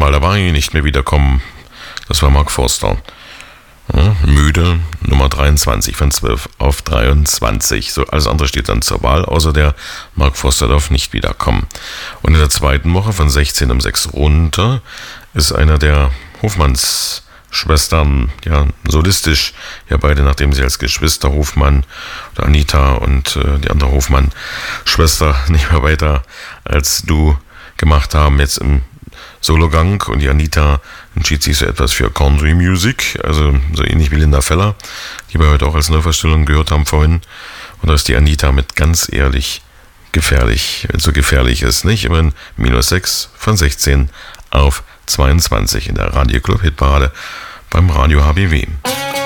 Mal dabei, nicht mehr wiederkommen. Das war Mark Forster. Ja, müde, Nummer 23 von 12 auf 23. So, alles andere steht dann zur Wahl, außer der Mark Forster darf nicht wiederkommen. Und in der zweiten Woche von 16 um 6 runter ist einer der Hofmanns-Schwestern, ja, solistisch, ja, beide, nachdem sie als Geschwister Hofmann oder Anita und die andere Hofmann-Schwester nicht mehr weiter als du gemacht haben, jetzt im Sologang, und die Anita entschied sich so etwas für Country Music, also so ähnlich wie Linda Feller, die wir heute auch als Neuverstellung gehört haben vorhin. Und da ist die Anita mit ganz ehrlich gefährlich, wenn es so gefährlich ist, nicht? Immerhin -6 von 16 auf 22 in der Radio Club Hitparade beim Radio HBW.